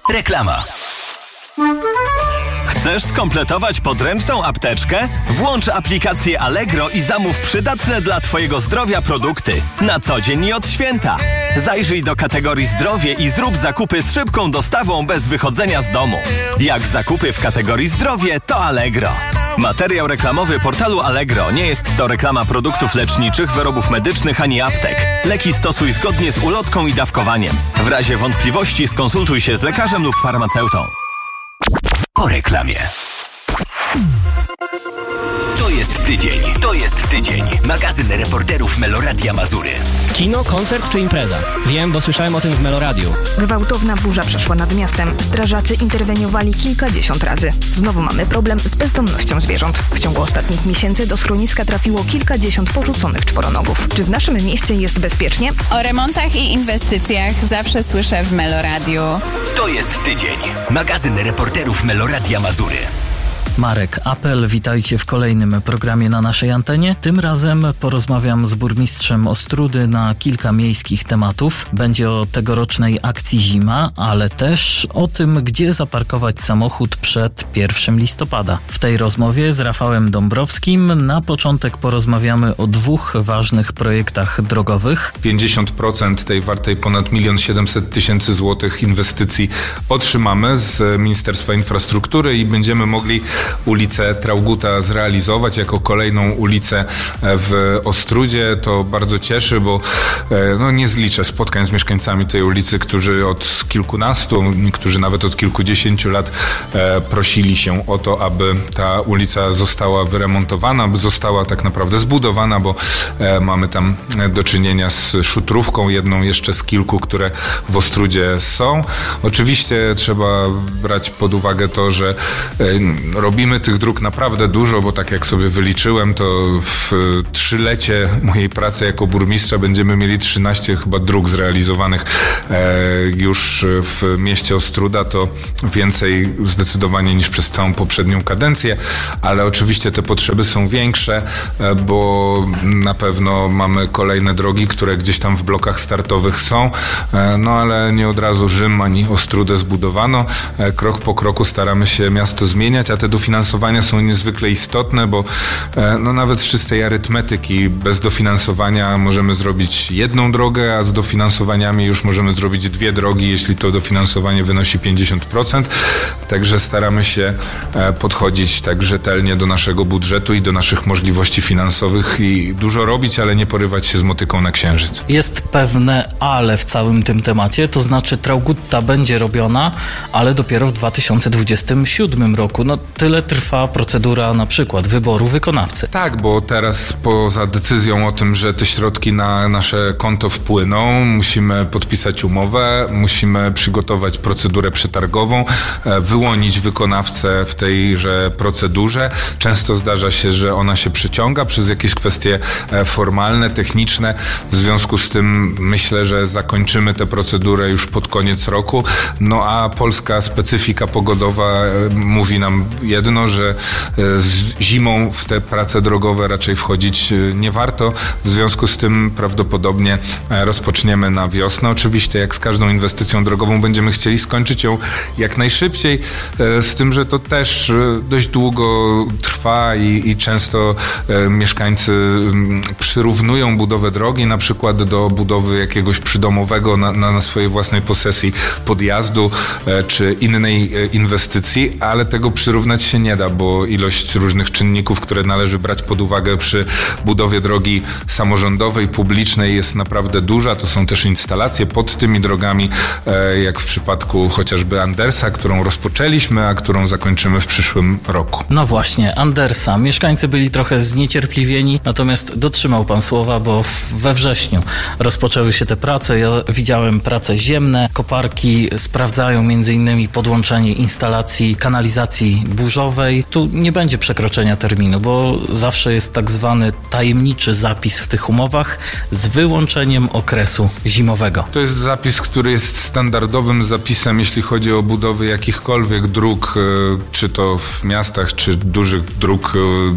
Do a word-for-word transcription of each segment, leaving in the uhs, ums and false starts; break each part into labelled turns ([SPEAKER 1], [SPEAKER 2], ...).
[SPEAKER 1] Reklama. Chcesz skompletować podręczną apteczkę? Włącz aplikację Allegro i zamów przydatne dla Twojego zdrowia produkty. Na co dzień i od święta. Zajrzyj do kategorii zdrowie i zrób zakupy z szybką dostawą bez wychodzenia z domu. Jak zakupy w kategorii zdrowie, to Allegro. Materiał reklamowy portalu Allegro. Nie jest to reklama produktów leczniczych, wyrobów medycznych ani aptek. Leki stosuj zgodnie z ulotką i dawkowaniem. W razie wątpliwości skonsultuj się z lekarzem lub farmaceutą. Po reklamie. To jest tydzień. To jest tydzień. Magazyn reporterów Meloradia Mazury.
[SPEAKER 2] Kino, koncert czy impreza? Wiem, bo słyszałem o tym w Meloradiu.
[SPEAKER 3] Gwałtowna burza przeszła nad miastem. Strażacy interweniowali kilkadziesiąt razy. Znowu mamy problem z bezdomnością zwierząt. W ciągu ostatnich miesięcy do schroniska trafiło kilkadziesiąt porzuconych czworonogów. Czy w naszym mieście jest bezpiecznie?
[SPEAKER 4] O remontach i inwestycjach zawsze słyszę w Meloradiu.
[SPEAKER 1] To jest tydzień. Magazyn reporterów Meloradia Mazury.
[SPEAKER 5] Marek Apel, witajcie w kolejnym programie na naszej antenie. Tym razem porozmawiam z burmistrzem Ostródy na kilka miejskich tematów. Będzie o tegorocznej akcji Zima, ale też o tym, gdzie zaparkować samochód przed pierwszego listopada. W tej rozmowie z Rafałem Dąbrowskim na początek porozmawiamy o dwóch ważnych projektach drogowych.
[SPEAKER 6] pięćdziesiąt procent tej wartej ponad milion siedemset tysięcy złotych inwestycji otrzymamy z Ministerstwa Infrastruktury i będziemy mogli ulicę Traugutta zrealizować jako kolejną ulicę w Ostródzie. To bardzo cieszy, bo no, nie zliczę spotkań z mieszkańcami tej ulicy, którzy od kilkunastu, niektórzy nawet od kilkudziesięciu lat e, prosili się o to, aby ta ulica została wyremontowana, aby została tak naprawdę zbudowana, bo e, mamy tam do czynienia z szutrówką, jedną jeszcze z kilku, które w Ostródzie są. Oczywiście trzeba brać pod uwagę to, że e, robimy tych dróg naprawdę dużo, bo tak jak sobie wyliczyłem, to w trzylecie mojej pracy jako burmistrza będziemy mieli trzynaście chyba dróg zrealizowanych e, już w mieście Ostróda. To więcej zdecydowanie niż przez całą poprzednią kadencję, ale oczywiście te potrzeby są większe, e, bo na pewno mamy kolejne drogi, które gdzieś tam w blokach startowych są, e, no ale nie od razu Rzym ani Ostródę zbudowano. E, krok po kroku staramy się miasto zmieniać, a te dofinansowania są niezwykle istotne, bo no, nawet z czystej arytmetyki bez dofinansowania możemy zrobić jedną drogę, a z dofinansowaniami już możemy zrobić dwie drogi, jeśli to dofinansowanie wynosi pięćdziesiąt procent. Także staramy się podchodzić tak rzetelnie do naszego budżetu i do naszych możliwości finansowych i dużo robić, ale nie porywać się z motyką na księżyc.
[SPEAKER 5] Jest pewne ale w całym tym temacie, to znaczy Traugutta będzie robiona, ale dopiero w dwa tysiące dwudziestym siódmym roku. No tyle trwa procedura na przykład wyboru wykonawcy.
[SPEAKER 6] Tak, bo teraz poza decyzją o tym, że te środki na nasze konto wpłyną, musimy podpisać umowę, musimy przygotować procedurę przetargową, wyłonić wykonawcę w tejże procedurze. Często zdarza się, że ona się przeciąga przez jakieś kwestie formalne, techniczne. W związku z tym myślę, że zakończymy tę procedurę już pod koniec roku. No a polska specyfika pogodowa mówi nam jedno, że z zimą w te prace drogowe raczej wchodzić nie warto. W związku z tym prawdopodobnie rozpoczniemy na wiosnę. Oczywiście jak z każdą inwestycją drogową będziemy chcieli skończyć ją jak najszybciej, z tym, że to też dość długo trwa i, i często mieszkańcy przyrównują budowę drogi na przykład do budowy jakiegoś przydomowego na, na, na swojej własnej posesji podjazdu czy innej inwestycji, ale tego przyrównać się nie da, bo ilość różnych czynników, które należy brać pod uwagę przy budowie drogi samorządowej, publicznej jest naprawdę duża. To są też instalacje pod tymi drogami, jak w przypadku chociażby Andersa, którą rozpoczęliśmy, a którą zakończymy w przyszłym roku.
[SPEAKER 5] No właśnie, Andersa. Mieszkańcy byli trochę zniecierpliwieni, natomiast dotrzymał pan słowa, bo we wrześniu rozpoczęły się te prace. Ja widziałem prace ziemne. Koparki sprawdzają między innymi podłączenie instalacji kanalizacji burz Różowej. Tu nie będzie przekroczenia terminu, bo zawsze jest tak zwany tajemniczy zapis w tych umowach z wyłączeniem okresu zimowego.
[SPEAKER 6] To jest zapis, który jest standardowym zapisem, jeśli chodzi o budowę jakichkolwiek dróg, czy to w miastach, czy dużych dróg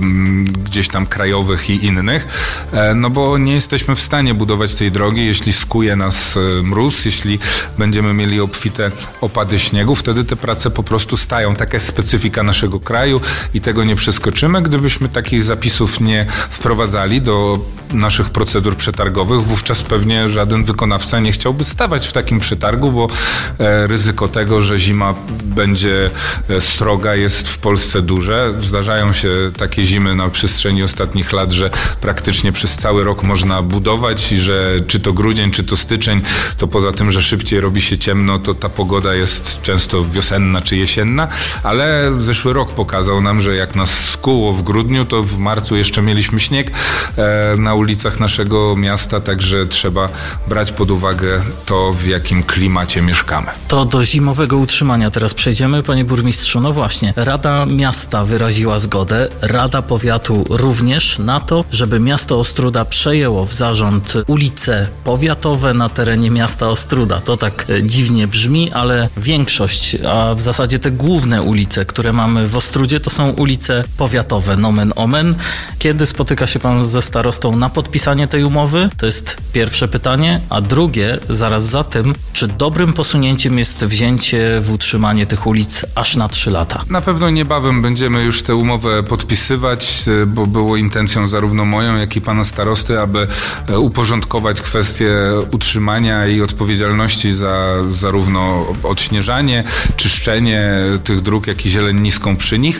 [SPEAKER 6] gdzieś tam krajowych i innych, no bo nie jesteśmy w stanie budować tej drogi, jeśli skuje nas mróz, jeśli będziemy mieli obfite opady śniegu, wtedy te prace po prostu stają. Taka jest specyfika naszego kraju i tego nie przeskoczymy. Gdybyśmy takich zapisów nie wprowadzali do naszych procedur przetargowych, wówczas pewnie żaden wykonawca nie chciałby stawać w takim przetargu, bo e, ryzyko tego, że zima będzie sroga, jest w Polsce duże. Zdarzają się takie zimy na przestrzeni ostatnich lat, że praktycznie przez cały rok można budować i że czy to grudzień, czy to styczeń, to poza tym, że szybciej robi się ciemno, to ta pogoda jest często wiosenna czy jesienna, ale zeszły rok pokazał nam, że jak nas skuło w grudniu, to w marcu jeszcze mieliśmy śnieg e, na ulicach naszego miasta, także trzeba brać pod uwagę to, w jakim klimacie mieszkamy.
[SPEAKER 5] To do zimowego utrzymania teraz przejdziemy, panie burmistrzu. No właśnie, Rada Miasta wyraziła zgodę, Rada Powiatu również na to, żeby miasto Ostróda przejęło w zarząd ulice powiatowe na terenie miasta Ostróda. To tak dziwnie brzmi, ale większość, a w zasadzie te główne ulice, które mamy w Ostródzie, to są ulice powiatowe, nomen omen. Kiedy spotyka się pan ze starostą na podpisanie tej umowy? To jest pierwsze pytanie, a drugie, zaraz za tym, czy dobrym posunięciem jest wzięcie w utrzymanie tych ulic aż na trzy lata?
[SPEAKER 6] Na pewno niebawem będziemy już tę umowę podpisywać, bo było intencją zarówno moją, jak i pana starosty, aby uporządkować kwestię utrzymania i odpowiedzialności za zarówno odśnieżanie, czyszczenie tych dróg, jak i zieleń niską przy nich,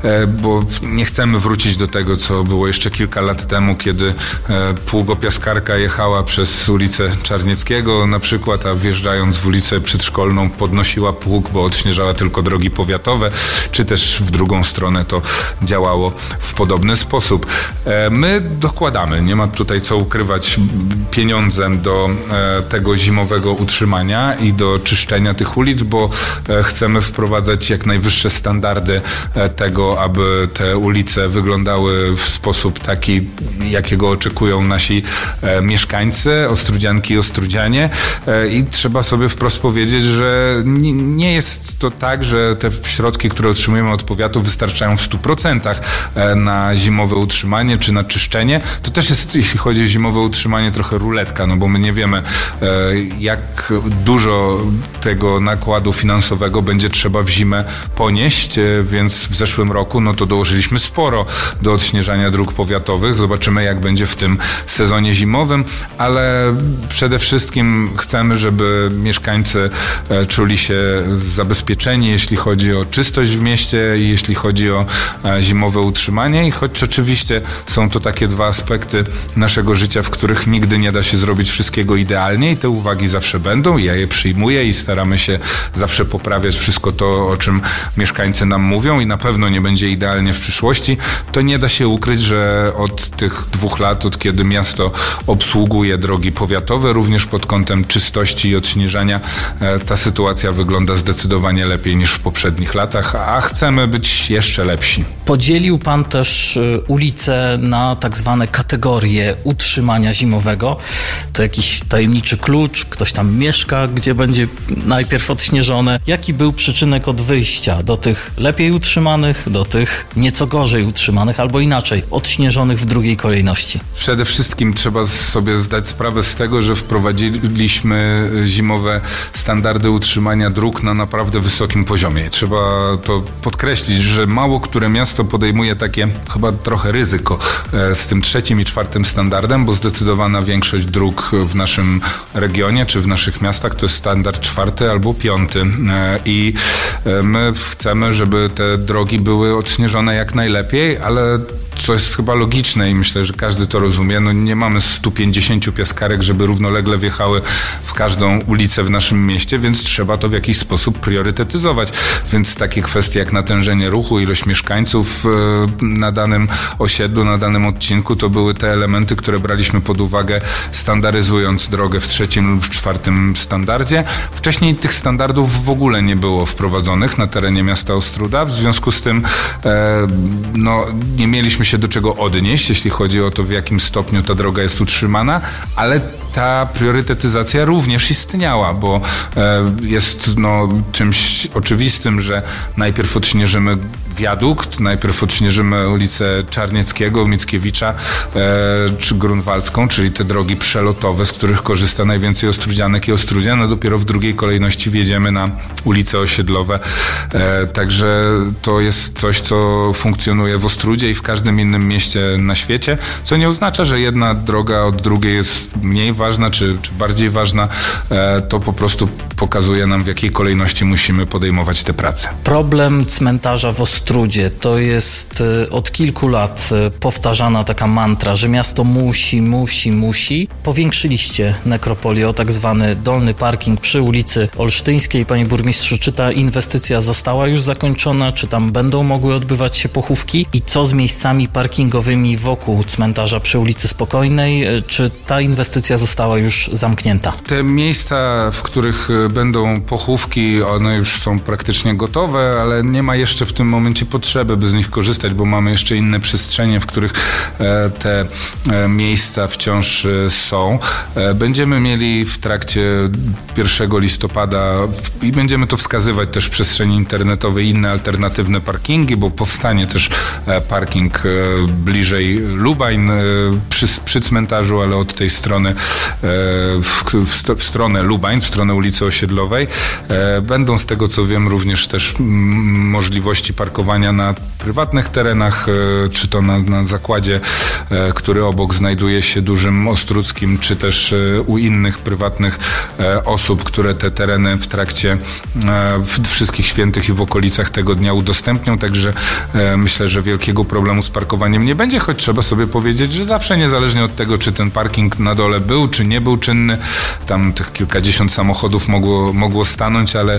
[SPEAKER 6] bo nie chcemy wrócić do tego, co było jeszcze kilka lat temu, kiedy pługopiaskarka jechała przez ulicę Czarnieckiego na przykład, a wjeżdżając w ulicę przedszkolną podnosiła pług, bo odśnieżała tylko drogi powiatowe, czy też w drugą stronę to działało w podobny sposób. My dokładamy, nie ma tutaj co ukrywać, pieniądzem do tego zimowego utrzymania i do czyszczenia tych ulic, bo chcemy wprowadzać jak najwyższe standardy tego, aby te ulice wyglądały w sposób taki, jakiego oczekują nasi mieszkańcy, ostródzianki i ostródzianie, i trzeba sobie wprost powiedzieć, że nie jest to tak, że te środki, które otrzymujemy od powiatu, wystarczają w stu procentach na zimowe utrzymanie czy na czyszczenie. To też jest, jeśli chodzi o zimowe utrzymanie, trochę ruletka, no bo my nie wiemy, jak dużo tego nakładu finansowego będzie trzeba w zimę ponieść, więc w zeszłym roku no to dołożyliśmy sporo do odśnieżania dróg powiatowych. Zobaczymy, jak będzie w tym sezonie zimowym, ale przede wszystkim chcemy, żeby mieszkańcy czuli się zabezpieczeni, jeśli chodzi o czystość w mieście i jeśli chodzi o zimowe utrzymanie. I choć oczywiście są to takie dwa aspekty naszego życia, w których nigdy nie da się zrobić wszystkiego idealnie i te uwagi zawsze będą, ja je przyjmuję i staramy się zawsze poprawiać wszystko to, o czym mieszkańcy nam mówią, i na pewno nie będzie idealnie w przyszłości, to nie da się ukryć, że od tych dwóch lat, od kiedy miasto obsługuje drogi powiatowe, również pod kątem czystości i odśnieżania, ta sytuacja wygląda zdecydowanie lepiej niż w poprzednich latach, a chcemy być jeszcze lepsi.
[SPEAKER 5] Podzielił pan też ulice na tak zwane kategorie utrzymania zimowego. To jakiś tajemniczy klucz, ktoś tam mieszka, gdzie będzie najpierw odśnieżone. Jaki był przyczynek od wyjścia do tych lepiej utrzymanych, do tych nieco gorzej utrzymanych, albo inaczej, odśnieżonych w drugiej kolejności?
[SPEAKER 6] Przede wszystkim trzeba sobie zdać sprawę z tego, że wprowadziliśmy zimowe standardy utrzymania dróg na naprawdę wysokim poziomie. Trzeba to podkreślić, że mało które miasto podejmuje takie chyba trochę ryzyko z tym trzecim i czwartym standardem, bo zdecydowana większość dróg w naszym regionie czy w naszych miastach to jest standard czwarty albo piąty. I my chcemy, żeby te drogi były odśnieżone jak najlepiej, ale to jest chyba logiczne i myślę, że każdy to rozumie. No nie mamy stu pięćdziesięciu piaskarek, żeby równolegle wjechały w każdą ulicę w naszym mieście, więc trzeba to w jakiś sposób priorytetyzować. Więc takie kwestie jak natężenie ruchu, ilość mieszkańców na danym osiedlu, na danym odcinku, to były te elementy, które braliśmy pod uwagę, standaryzując drogę w trzecim lub czwartym standardzie. Wcześniej tych standardów w ogóle nie było wprowadzonych na terenie miasta Ostróda, w związku z tym e, no, nie mieliśmy się do czego odnieść, jeśli chodzi o to, w jakim stopniu ta droga jest utrzymana, ale ta priorytetyzacja również istniała, bo e, jest no, czymś oczywistym, że najpierw odśnieżymy wiadukt, najpierw odśnieżymy ulicę Czarnieckiego, Mickiewicza e, czy Grunwaldzką, czyli te drogi przelotowe, z których korzysta najwięcej ostródzianek i ostródzian, a dopiero w drugiej kolejności wjedziemy na ulice osiedlowe. E, także to jest coś, co funkcjonuje w Ostródzie i w każdym innym mieście na świecie, co nie oznacza, że jedna droga od drugiej jest mniej ważna, czy, czy bardziej ważna. E, to po prostu pokazuje nam, w jakiej kolejności musimy podejmować te prace.
[SPEAKER 5] Problem cmentarza w Ostródzie to jest od kilku lat powtarzana taka mantra, że miasto musi, musi, musi. Powiększyliście nekropolię o tak zwany dolny parking przy ulicy Olsztyńskiej. Panie burmistrzu, czy ta inwestycja została już zakończona, czy tam będą mogły odbywać się pochówki i co z miejscami parkingowymi wokół cmentarza przy ulicy Spokojnej? Czy ta inwestycja została już zamknięta?
[SPEAKER 6] Te miejsca, w których będą pochówki, one już są praktycznie gotowe, ale nie ma jeszcze w tym momencie potrzeby, by z nich korzystać, bo mamy jeszcze inne przestrzenie, w których te miejsca wciąż są. Będziemy mieli w trakcie pierwszego listopada i będziemy to wskazywać też w przestrzeni internetowej inne alternatywne parkingi, bo powstanie też parking bliżej Lubań przy, przy cmentarzu, ale od tej strony w, w, w stronę Lubań, w stronę ulicy Osiedlowej. Będą z tego co wiem również też możliwości parkowania na prywatnych terenach, czy to na, na zakładzie, który obok znajduje się dużym Ostródzkim, czy też u innych prywatnych osób, które te tereny w trakcie wszystkich świętych i w okolicach tego dnia udostępnią. Także myślę, że wielkiego problemu z parkowaniem nie będzie, choć trzeba sobie powiedzieć, że zawsze niezależnie od tego, czy ten parking na dole był, czy nie był czynny, tam tych kilkadziesiąt samochodów mogło, mogło stanąć, ale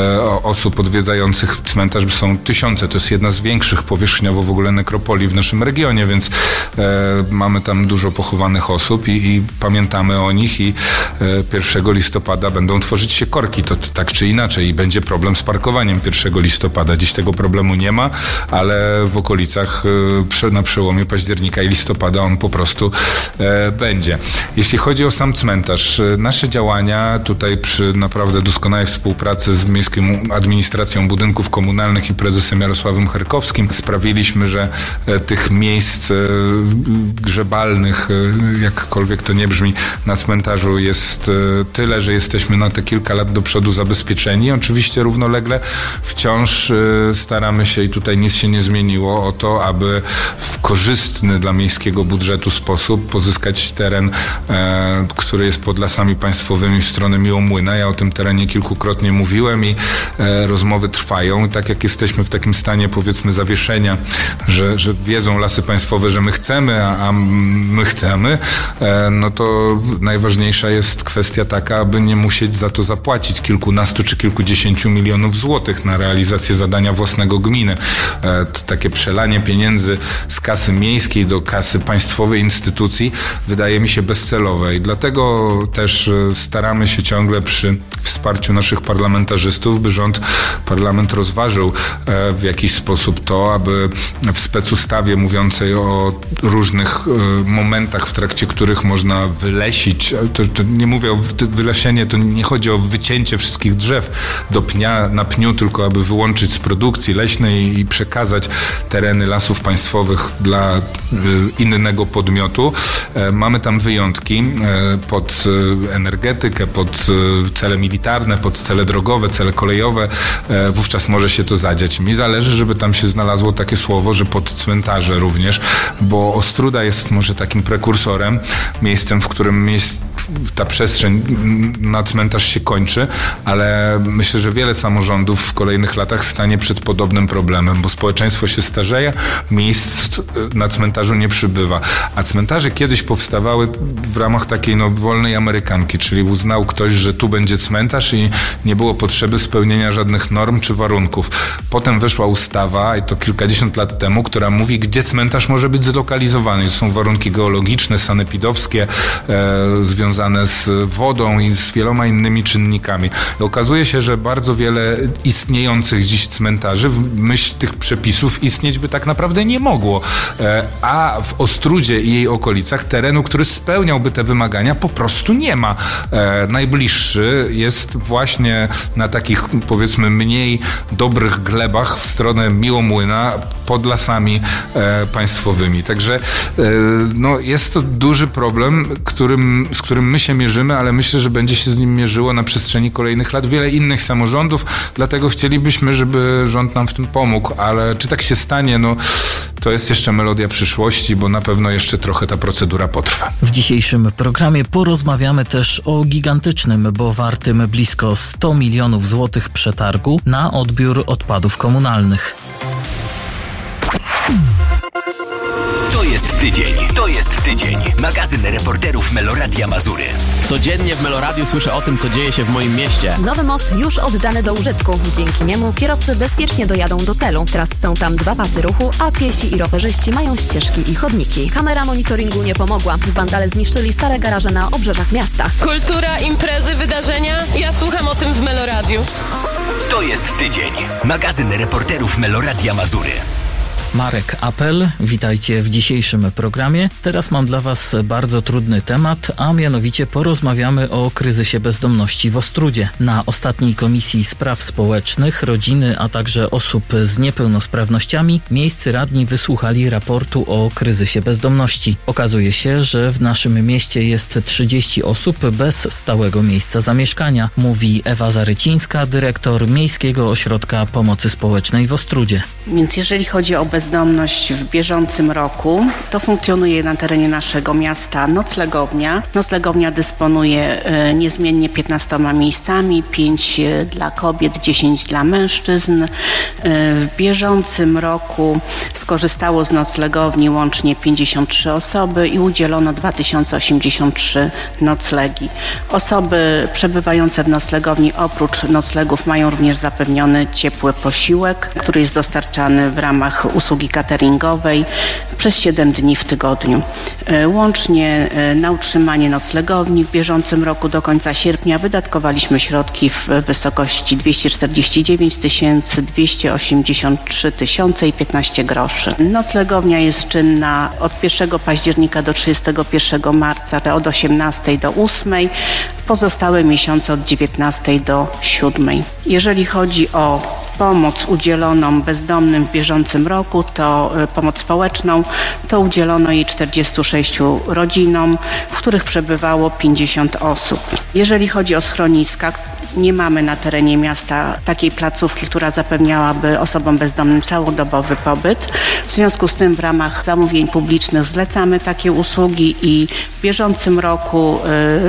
[SPEAKER 6] osób odwiedzających cmentarz są tysiące. To jest jedna z większych powierzchniowo w ogóle nekropolii w naszym regionie, więc e, mamy tam dużo pochowanych osób i, i pamiętamy o nich i e, pierwszego listopada będą tworzyć się korki, to, to tak czy inaczej i będzie problem z parkowaniem pierwszego listopada. Dziś tego problemu nie ma, ale w okolicach e, na przełomie października i listopada on po prostu e, będzie. Jeśli chodzi o sam cmentarz, nasze działania tutaj przy naprawdę doskonałej współpracy z Miejską Administracją Budynków Komunalnych i prezesem Jarosławem Herkowskim sprawiliśmy, że tych miejsc grzebalnych, jakkolwiek to nie brzmi, na cmentarzu jest tyle, że jesteśmy na te kilka lat do przodu zabezpieczeni. Oczywiście równolegle wciąż staramy się i tutaj nic się nie zmieniło o to, aby w korzystny dla miejskiego budżetu sposób pozyskać teren, który jest pod Lasami Państwowymi w stronę Miłomłyna. Ja o tym terenie kilkukrotnie mówiłem i rozmowy trwają. I tak jak jesteśmy w takim stanie, powiedzmy, zawieszenia, że, że wiedzą Lasy Państwowe, że my chcemy, a, a my chcemy, no to najważniejsza jest kwestia taka, aby nie musieć za to zapłacić kilkunastu czy kilkudziesięciu milionów złotych na realizację zadania własnego gminy. To takie przelanie pieniędzy z kasy miejskiej do kasy państwowej instytucji wydaje mi się bezcelowe i dlatego też staramy się ciągle przy wsparciu naszych parlamentarzystów, by rząd, parlament rozważył w jakiś sposób to, aby w specustawie mówiącej o różnych momentach, w trakcie których można wylesić, to, to nie mówię o wylesienie, to nie chodzi o wycięcie wszystkich drzew do pnia, na pniu, tylko aby wyłączyć z produkcji leśnej i przekazać tereny lasów państwowych dla innego podmiotu. Mamy tam wyjątki pod energetykę, pod cele militarne, pod cele drogowe, cele kolejowe. Wówczas może się to zadziać. Mi zależy, żeby tam się znalazło takie słowo, że pod cmentarze również, bo Ostróda jest może takim prekursorem, miejscem, w którym jest ta przestrzeń na cmentarz się kończy, ale myślę, że wiele samorządów w kolejnych latach stanie przed podobnym problemem, bo społeczeństwo się starzeje, miejsc na cmentarzu nie przybywa. A cmentarze kiedyś powstawały w ramach takiej no, wolnej amerykanki, czyli uznał ktoś, że tu będzie cmentarz i nie było potrzeby spełnienia żadnych norm czy warunków. Potem wyszła ustawa, i to kilkadziesiąt lat temu, która mówi, gdzie cmentarz może być zlokalizowany. To są warunki geologiczne, sanepidowskie, e, związane z wodą i z wieloma innymi czynnikami. I okazuje się, że bardzo wiele istniejących dziś cmentarzy w myśl tych przepisów istnieć by tak naprawdę nie mogło. E, a w Ostródzie i jej okolicach terenu, który spełniałby te wymagania, po prostu nie ma. E, najbliższy jest właśnie na takich, powiedzmy, mniej dobrych glebach w stronę Miłomłyna pod lasami e, państwowymi. Także e, no, jest to duży problem, którym, z którym my się mierzymy, ale myślę, że będzie się z nim mierzyło na przestrzeni kolejnych lat wiele innych samorządów, dlatego chcielibyśmy, żeby rząd nam w tym pomógł, ale czy tak się stanie, no to jest jeszcze melodia przyszłości, bo na pewno jeszcze trochę ta procedura potrwa.
[SPEAKER 5] W dzisiejszym programie porozmawiamy też o gigantycznym, bo wartym blisko sto milionów złotych przetargu na odbiór odpadów komunalnych.
[SPEAKER 7] To jest tydzień, to jest tydzień. Magazyn reporterów Meloradia Mazury.
[SPEAKER 8] Codziennie w Meloradiu słyszę o tym, co dzieje się w moim mieście.
[SPEAKER 9] Nowy most już oddany do użytku. Dzięki niemu kierowcy bezpiecznie dojadą do celu. Teraz są tam dwa pasy ruchu, a piesi i rowerzyści mają ścieżki i chodniki. Kamera monitoringu nie pomogła. Wandale zniszczyli stare garaże na obrzeżach miasta.
[SPEAKER 10] Kultura, imprezy, wydarzenia. Ja słucham o tym w Meloradiu.
[SPEAKER 7] To jest tydzień. Magazyn reporterów Meloradia Mazury.
[SPEAKER 5] Marek Apel, witajcie w dzisiejszym programie. Teraz mam dla Was bardzo trudny temat, a mianowicie porozmawiamy o kryzysie bezdomności w Ostródzie. Na ostatniej Komisji Spraw Społecznych, Rodziny, a także Osób z Niepełnosprawnościami miejscy radni wysłuchali raportu o kryzysie bezdomności. Okazuje się, że w naszym mieście jest trzydzieści osób bez stałego miejsca zamieszkania, mówi Ewa Zarycińska, dyrektor Miejskiego Ośrodka Pomocy Społecznej w Ostródzie.
[SPEAKER 11] Więc jeżeli chodzi o bezdomność w bieżącym roku, to funkcjonuje na terenie naszego miasta noclegownia. Noclegownia dysponuje e, niezmiennie piętnastoma miejscami, pięć dla kobiet, dziesięć dla mężczyzn. E, w bieżącym roku skorzystało z noclegowni łącznie pięćdziesiąt trzy osoby i udzielono dwa tysiące osiemdziesiąt trzy noclegi. Osoby przebywające w noclegowni oprócz noclegów mają również zapewniony ciepły posiłek, który jest dostarczany w ramach usługi cateringowej przez siedem dni w tygodniu. Łącznie na utrzymanie noclegowni w bieżącym roku do końca sierpnia wydatkowaliśmy środki w wysokości dwieście czterdzieści dziewięć tysięcy dwieście osiemdziesiąt trzy tysiące i piętnaście groszy. Noclegownia jest czynna od pierwszego października do trzydziestego pierwszego marca od osiemnastej do ósmej, w pozostałe miesiące od dziewiętnastej do siódmej. Jeżeli chodzi o pomoc udzieloną bezdomnym w bieżącym roku, to pomoc społeczną, to udzielono jej czterdziestu sześciu rodzinom, w których przebywało pięćdziesiąt osób. Jeżeli chodzi o schroniska, nie mamy na terenie miasta takiej placówki, która zapewniałaby osobom bezdomnym całodobowy pobyt. W związku z tym w ramach zamówień publicznych zlecamy takie usługi i w bieżącym roku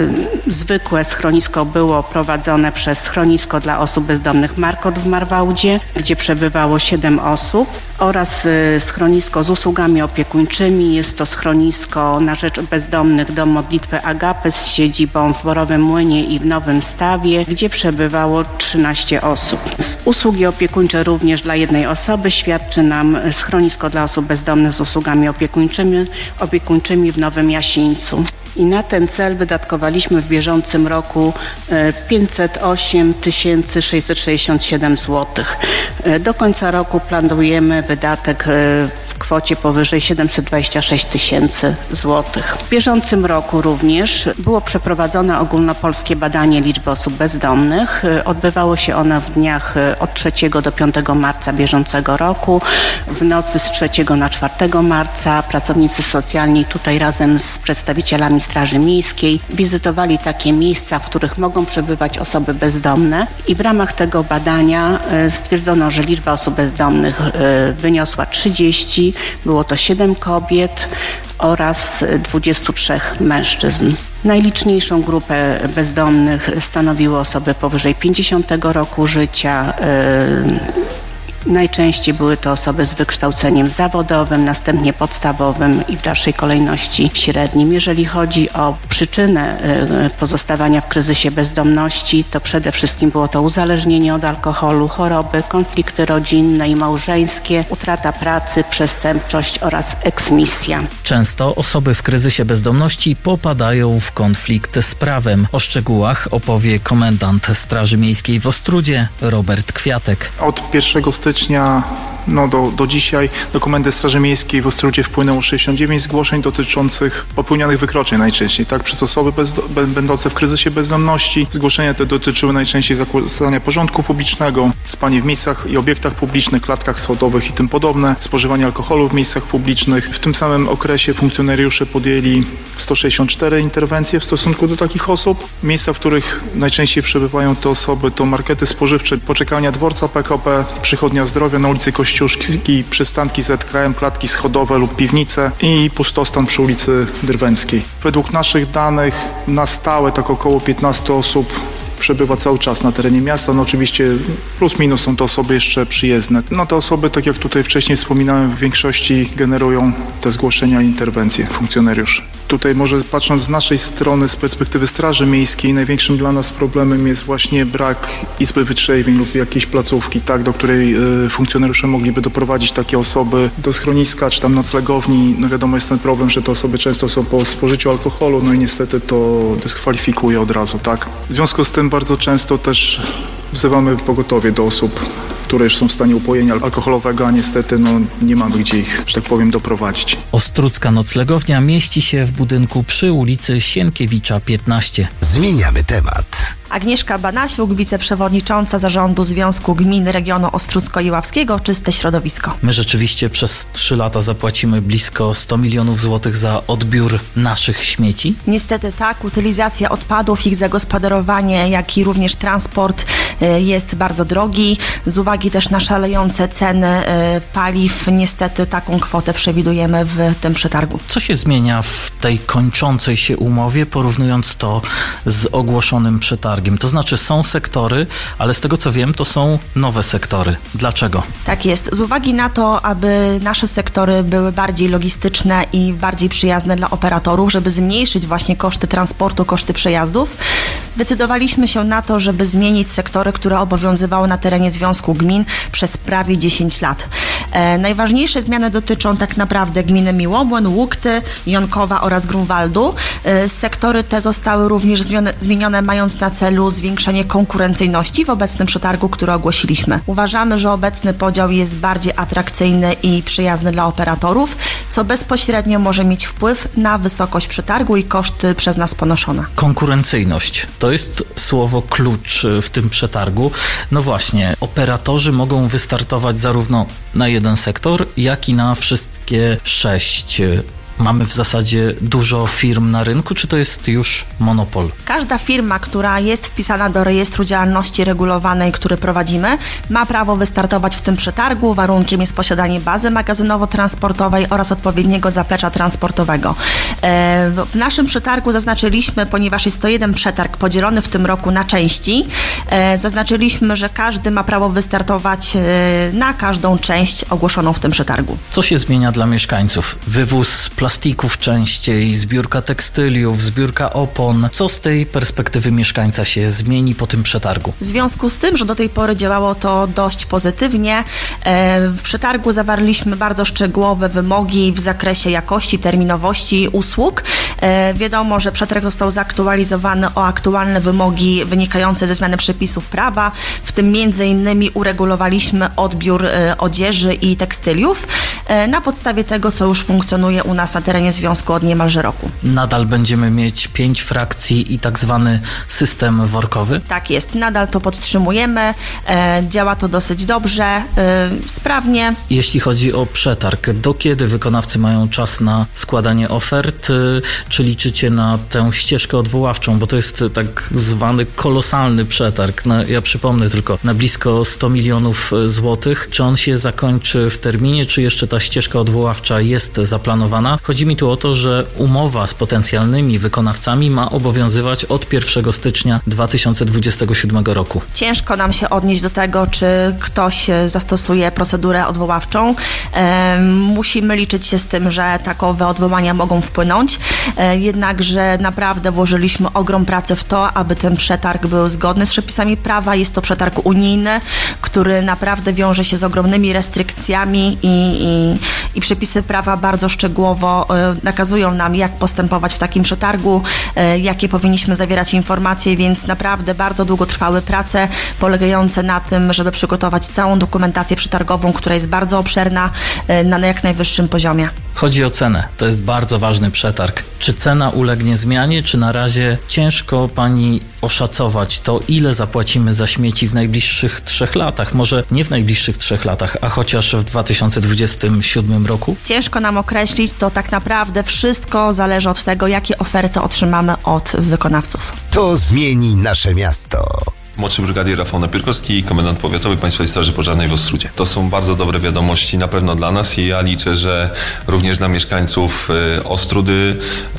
[SPEAKER 11] y, zwykłe schronisko było prowadzone przez schronisko dla osób bezdomnych Markot w Marwałdzie, gdzie przebywało siedem osób, oraz y, schronisko z usługami opiekuńczymi. Jest to schronisko na rzecz bezdomnych Dom Modlitwy Agape z siedzibą w Borowym Młynie i w Nowym Stawie, gdzie przebywało trzynaście osób. Usługi opiekuńcze również dla jednej osoby świadczy nam schronisko dla osób bezdomnych z usługami opiekuńczymi, opiekuńczymi w Nowym Jasińcu. I na ten cel wydatkowaliśmy w bieżącym roku pięćset osiem tysięcy sześćset sześćdziesiąt siedem złotych. Do końca roku planujemy wydatek w kwocie powyżej siedemset dwadzieścia sześć tysięcy złotych. W bieżącym roku również było przeprowadzone ogólnopolskie badanie liczby osób bezdomnych. Odbywało się ono w dniach od trzeciego do piątego marca bieżącego roku. W nocy z trzeciego na czwartego marca pracownicy socjalni tutaj razem z przedstawicielami Straży Miejskiej wizytowali takie miejsca, w których mogą przebywać osoby bezdomne i w ramach tego badania stwierdzono, że liczba osób bezdomnych wyniosła trzydzieści, było to siedem kobiet oraz dwudziestu trzech mężczyzn. Najliczniejszą grupę bezdomnych stanowiły osoby powyżej pięćdziesiątego roku życia. Najczęściej były to osoby z wykształceniem zawodowym, następnie podstawowym i w dalszej kolejności średnim. Jeżeli chodzi o przyczynę pozostawania w kryzysie bezdomności, to przede wszystkim było to uzależnienie od alkoholu, choroby, konflikty rodzinne i małżeńskie, utrata pracy, przestępczość oraz eksmisja.
[SPEAKER 5] Często osoby w kryzysie bezdomności popadają w konflikt z prawem. O szczegółach opowie komendant Straży Miejskiej w Ostródzie Robert Kwiatek.
[SPEAKER 12] Od pierwszego stycznia no do, do dzisiaj do Komendy Straży Miejskiej w Ostródzie wpłynęło sześćdziesiąt dziewięć zgłoszeń dotyczących popełnianych wykroczeń najczęściej, tak, przez osoby bezdo, będące w kryzysie bezdomności. Zgłoszenia te dotyczyły najczęściej zakłócania porządku publicznego, spanie w miejscach i obiektach publicznych, klatkach schodowych i tym podobne, spożywanie alkoholu w miejscach publicznych. W tym samym okresie funkcjonariusze podjęli sto sześćdziesiąt cztery interwencje w stosunku do takich osób. Miejsca, w których najczęściej przebywają te osoby, to markety spożywcze, poczekalnia dworca P K P, przychodnia zdrowia na ulicy Kościuszki, przystanki Z K M, klatki schodowe lub piwnice i pustostan przy ulicy Drwęckiej. Według naszych danych na stałe tak około piętnaście osób przebywa cały czas na terenie miasta. No oczywiście plus minus są to osoby jeszcze przyjezdne. No te osoby, tak jak tutaj wcześniej wspominałem, w większości generują te zgłoszenia i interwencje funkcjonariuszy. Tutaj może patrząc z naszej strony, z perspektywy Straży Miejskiej, największym dla nas problemem jest właśnie brak izby wytrzeźwień lub jakiejś placówki, tak, do której y, funkcjonariusze mogliby doprowadzić takie osoby do schroniska czy tam noclegowni. No wiadomo, jest ten problem, że te osoby często są po spożyciu alkoholu, no i niestety to dyskwalifikuje od razu, tak. W związku z tym bardzo często też wzywamy pogotowie do osób, które już są w stanie upojenia alkoholowego, a niestety no, nie mamy gdzie ich, że tak powiem, doprowadzić.
[SPEAKER 5] Ostródzka noclegownia mieści się w budynku przy ulicy Sienkiewicza piętnaście.
[SPEAKER 7] Zmieniamy temat.
[SPEAKER 13] Agnieszka Banasiuk, wiceprzewodnicząca Zarządu Związku Gmin Regionu Ostródzko-Jaławskiego Czyste Środowisko.
[SPEAKER 5] My rzeczywiście przez trzy lata zapłacimy blisko sto milionów złotych za odbiór naszych śmieci?
[SPEAKER 13] Niestety tak, utylizacja odpadów, ich zagospodarowanie, jak i również transport jest bardzo drogi. Z uwagi też na szalejące ceny paliw, niestety taką kwotę przewidujemy w tym przetargu.
[SPEAKER 5] Co się zmienia w tej kończącej się umowie, porównując to z ogłoszonym przetargiem? To znaczy są sektory, ale z tego co wiem, to są nowe sektory. Dlaczego?
[SPEAKER 13] Tak jest. Z uwagi na to, aby nasze sektory były bardziej logistyczne i bardziej przyjazne dla operatorów, żeby zmniejszyć właśnie koszty transportu, koszty przejazdów, zdecydowaliśmy się na to, żeby zmienić sektory, które obowiązywały na terenie Związku Gmin przez prawie dziesięć lat. E, najważniejsze zmiany dotyczą tak naprawdę gminy Miłomłyn, Łukty, Jonkowa oraz Grunwaldu. E, sektory te zostały również zmienione, zmienione mając na celu zwiększenie konkurencyjności w obecnym przetargu, który ogłosiliśmy. Uważamy, że obecny podział jest bardziej atrakcyjny i przyjazny dla operatorów, co bezpośrednio może mieć wpływ na wysokość przetargu i koszty przez nas ponoszone.
[SPEAKER 5] Konkurencyjność to jest słowo klucz w tym przetargu. No właśnie, operatorzy mogą wystartować zarówno na jeden sektor, jak i na wszystkie sześć. Mamy w zasadzie dużo firm na rynku, czy to jest już monopol?
[SPEAKER 13] Każda firma, która jest wpisana do rejestru działalności regulowanej, który prowadzimy, ma prawo wystartować w tym przetargu. Warunkiem jest posiadanie bazy magazynowo-transportowej oraz odpowiedniego zaplecza transportowego. W naszym przetargu zaznaczyliśmy, ponieważ jest to jeden przetarg podzielony w tym roku na części, zaznaczyliśmy, że każdy ma prawo wystartować na każdą część ogłoszoną w tym przetargu.
[SPEAKER 5] Co się zmienia dla mieszkańców? Wywóz plastików plastików częściej, zbiórka tekstyliów, zbiórka opon. Co z tej perspektywy mieszkańca się zmieni po tym przetargu?
[SPEAKER 13] W związku z tym, że do tej pory działało to dość pozytywnie, w przetargu zawarliśmy bardzo szczegółowe wymogi w zakresie jakości, terminowości usług. Wiadomo, że przetarg został zaktualizowany o aktualne wymogi wynikające ze zmiany przepisów prawa, w tym między innymi uregulowaliśmy odbiór odzieży i tekstyliów na podstawie tego, co już funkcjonuje u nas na terenie związku od niemalże roku.
[SPEAKER 5] Nadal będziemy mieć pięć frakcji i tak zwany system workowy?
[SPEAKER 13] Tak jest, nadal to podtrzymujemy, e, działa to dosyć dobrze, e, sprawnie.
[SPEAKER 5] Jeśli chodzi o przetarg, do kiedy wykonawcy mają czas na składanie ofert, czy liczycie na tę ścieżkę odwoławczą, bo to jest tak zwany kolosalny przetarg, no, ja przypomnę tylko, na blisko sto milionów złotych. Czy on się zakończy w terminie, czy jeszcze ta ścieżka odwoławcza jest zaplanowana? Chodzi mi tu o to, że umowa z potencjalnymi wykonawcami ma obowiązywać od pierwszego stycznia dwa tysiące dwudziestego siódmego roku.
[SPEAKER 13] Ciężko nam się odnieść do tego, czy ktoś zastosuje procedurę odwoławczą. Musimy liczyć się z tym, że takowe odwołania mogą wpłynąć. Jednakże naprawdę włożyliśmy ogrom pracy w to, aby ten przetarg był zgodny z przepisami prawa. Jest to przetarg unijny, który naprawdę wiąże się z ogromnymi restrykcjami i, i, i przepisy prawa bardzo szczegółowo nakazują nam, jak postępować w takim przetargu, jakie powinniśmy zawierać informacje, więc naprawdę bardzo długo trwały prace polegające na tym, żeby przygotować całą dokumentację przetargową, która jest bardzo obszerna, na jak najwyższym poziomie.
[SPEAKER 5] Chodzi o cenę. To jest bardzo ważny przetarg. Czy cena ulegnie zmianie, czy na razie ciężko pani oszacować to, ile zapłacimy za śmieci w najbliższych trzech latach? Może nie w najbliższych trzech latach, a chociaż w dwa tysiące dwudziestym siódmym roku?
[SPEAKER 13] Ciężko nam określić, to tak naprawdę wszystko zależy od tego, jakie oferty otrzymamy od wykonawców.
[SPEAKER 14] To zmieni nasze miasto.
[SPEAKER 15] Młodszy brygadier Rafał Napierkowski, komendant powiatowy Państwowej Straży Pożarnej w Ostródzie. To są bardzo dobre wiadomości na pewno dla nas i ja liczę, że również dla mieszkańców Ostródy,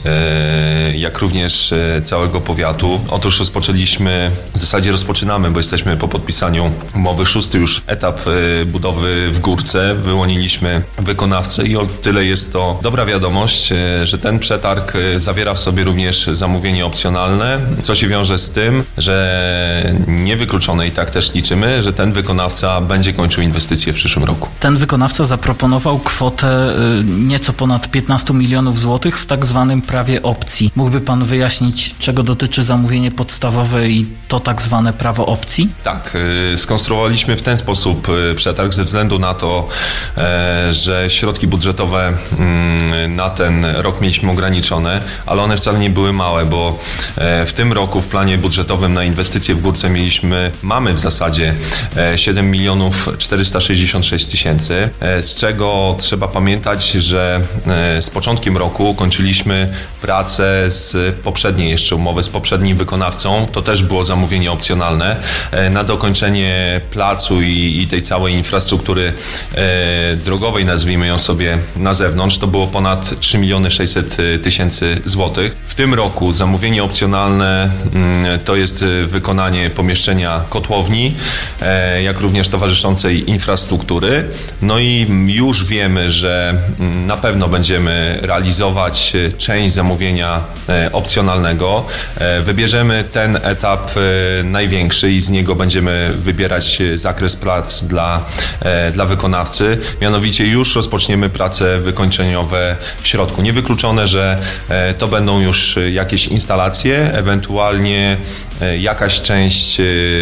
[SPEAKER 15] jak również całego powiatu. Otóż rozpoczęliśmy, w zasadzie rozpoczynamy, bo jesteśmy po podpisaniu umowy, szósty już etap budowy w Górce. Wyłoniliśmy wykonawcę i o tyle jest to dobra wiadomość, że ten przetarg zawiera w sobie również zamówienie opcjonalne, co się wiąże z tym, że niewykluczone i tak też liczymy, że ten wykonawca będzie kończył inwestycje w przyszłym roku.
[SPEAKER 5] Ten wykonawca zaproponował kwotę y, nieco ponad piętnaście milionów złotych w tak zwanym prawie opcji. Mógłby pan wyjaśnić, czego dotyczy zamówienie podstawowe i to tak zwane prawo opcji?
[SPEAKER 15] Tak, y, skonstruowaliśmy w ten sposób y, przetarg ze względu na to, y, że środki budżetowe y, na ten rok mieliśmy ograniczone, ale one wcale nie były małe, bo y, w tym roku w planie budżetowym na inwestycje w Górce mieliśmy, mamy w zasadzie siedem milionów czterysta sześćdziesiąt sześć tysięcy, z czego trzeba pamiętać, że z początkiem roku kończyliśmy pracę z poprzedniej jeszcze umowy, z poprzednim wykonawcą. To też było zamówienie opcjonalne na dokończenie placu i, i tej całej infrastruktury drogowej, nazwijmy ją sobie na zewnątrz. To było ponad trzy miliony sześćset tysięcy złotych. W tym roku zamówienie opcjonalne to jest wykonanie pomieszczenia kotłowni, jak również towarzyszącej infrastruktury. No i już wiemy, że na pewno będziemy realizować część zamówienia opcjonalnego. Wybierzemy ten etap największy i z niego będziemy wybierać zakres prac dla, dla wykonawcy. Mianowicie już rozpoczniemy prace wykończeniowe w środku. Niewykluczone, że to będą już jakieś instalacje, ewentualnie jakaś część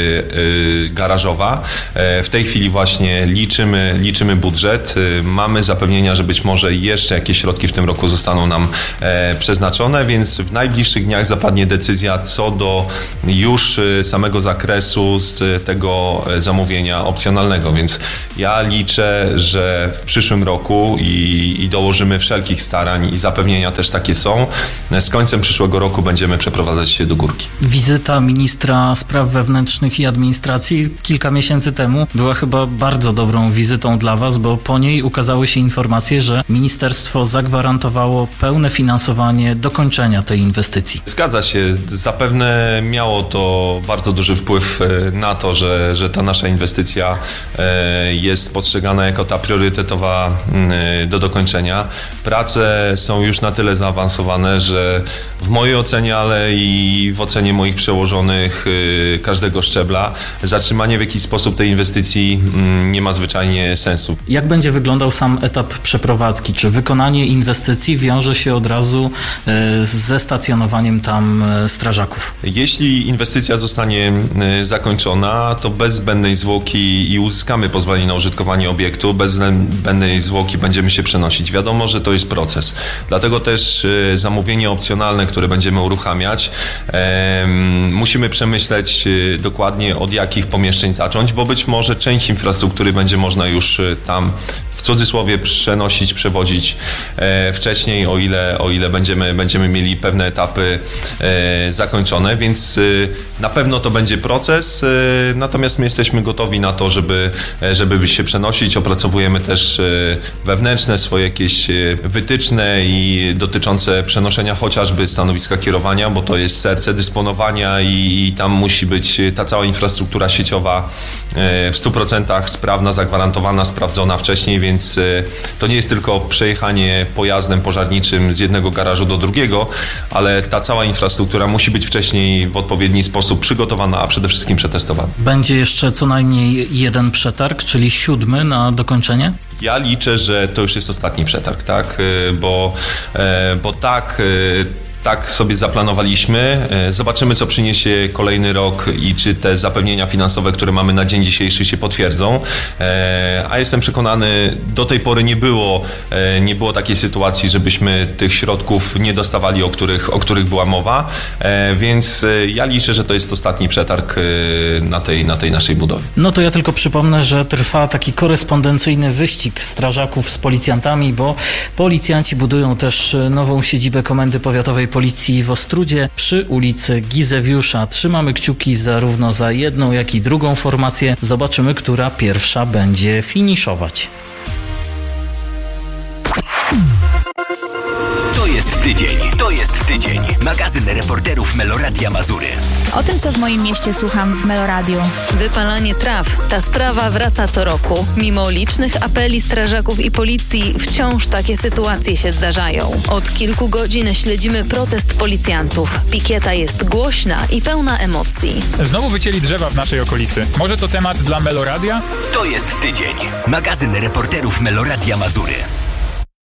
[SPEAKER 15] garażowa. W tej chwili właśnie liczymy, liczymy budżet. Mamy zapewnienia, że być może jeszcze jakieś środki w tym roku zostaną nam przeznaczone, więc w najbliższych dniach zapadnie decyzja co do już samego zakresu z tego zamówienia opcjonalnego, więc ja liczę, że w przyszłym roku i, i dołożymy wszelkich starań i zapewnienia też takie są. Z końcem przyszłego roku będziemy przeprowadzać się do Górki.
[SPEAKER 5] Wizyta ministra spraw wewnętrznych i administracji kilka miesięcy temu była chyba bardzo dobrą wizytą dla Was, bo po niej ukazały się informacje, że ministerstwo zagwarantowało pełne finansowanie dokończenia tej inwestycji.
[SPEAKER 15] Zgadza się. Zapewne miało to bardzo duży wpływ na to, że, że ta nasza inwestycja jest postrzegana jako ta priorytetowa do dokończenia. Prace są już na tyle zaawansowane, że w mojej ocenie, ale i w ocenie moich przełożonych każdego szczebla, zatrzymanie w jakiś sposób tej inwestycji nie ma zwyczajnie sensu.
[SPEAKER 5] Jak będzie wyglądał sam etap przeprowadzki? Czy wykonanie inwestycji wiąże się od razu ze stacjonowaniem tam strażaków?
[SPEAKER 15] Jeśli inwestycja zostanie zakończona, to bez zbędnej zwłoki i uzyskamy pozwolenie na użytkowanie obiektu, bez zbędnej zwłoki będziemy się przenosić. Wiadomo, że to jest proces. Dlatego też zamówienie opcjonalne, które będziemy uruchamiać, e, musimy przemyśleć dokładnie od jakich pomieszczeń zacząć, bo być może część infrastruktury będzie można już tam w cudzysłowie przenosić, przewozić e, wcześniej, o ile, o ile będziemy, będziemy mieli pewne etapy e, zakończone, więc e, na pewno to będzie proces, e, natomiast my jesteśmy gotowi na to, żeby, e, żeby się przenosić. Opracowujemy też e, wewnętrzne swoje jakieś e, wytyczne i dotyczące przenoszenia chociażby stanowiska kierowania, bo to jest serce dysponowania i, i tam musi być ta cała infrastruktura sieciowa e, w stu procentach sprawna, zagwarantowana, sprawdzona wcześniej, więc to nie jest tylko przejechanie pojazdem pożarniczym z jednego garażu do drugiego, ale ta cała infrastruktura musi być wcześniej w odpowiedni sposób przygotowana, a przede wszystkim przetestowana.
[SPEAKER 5] Będzie jeszcze co najmniej jeden przetarg, czyli siódmy na dokończenie?
[SPEAKER 15] Ja liczę, że to już jest ostatni przetarg, tak? Bo, bo tak... Tak sobie zaplanowaliśmy. Zobaczymy, co przyniesie kolejny rok i czy te zapewnienia finansowe, które mamy na dzień dzisiejszy, się potwierdzą. A jestem przekonany, do tej pory nie było, nie było takiej sytuacji, żebyśmy tych środków nie dostawali, o których, o których była mowa. Więc ja liczę, że to jest ostatni przetarg na tej, na tej naszej budowie.
[SPEAKER 5] No to ja tylko przypomnę, że trwa taki korespondencyjny wyścig strażaków z policjantami, bo policjanci budują też nową siedzibę Komendy Powiatowej Policji w Ostródzie przy ulicy Gizewiusza. Trzymamy kciuki zarówno za jedną, jak i drugą formację. Zobaczymy, która pierwsza będzie finiszować.
[SPEAKER 7] To jest tydzień. To jest tydzień. Magazyn reporterów Meloradia Mazury.
[SPEAKER 16] O tym, co w moim mieście słucham w Meloradiu.
[SPEAKER 17] Wypalanie traw. Ta sprawa wraca co roku. Mimo licznych apeli strażaków i policji, wciąż takie sytuacje się zdarzają. Od kilku godzin śledzimy protest policjantów. Pikieta jest głośna i pełna emocji.
[SPEAKER 18] Znowu wycięli drzewa w naszej okolicy. Może to temat dla Meloradia?
[SPEAKER 7] To jest tydzień. Magazyn reporterów Meloradia Mazury.